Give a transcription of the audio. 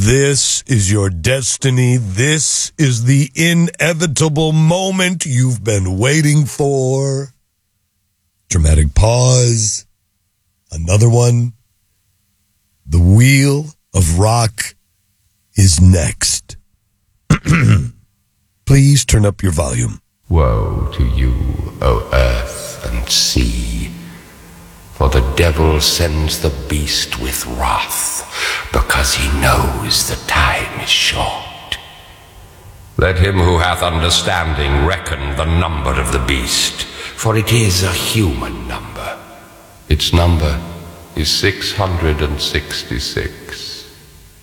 This is your destiny. This is the inevitable moment you've been waiting for. Dramatic pause. Another one. The Wheel of Rock is next. Please turn up your volume. Woe to you, O earth and sea, for the devil sends the beast with wrath, because he knows the time is short. Let him who hath understanding reckon the number of the beast, for it is a human number. Its number is 666.